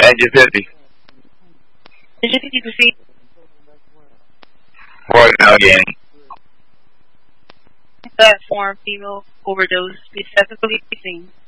you 50. Did you think you proceed? What now again? That form female overdose be excessively seen.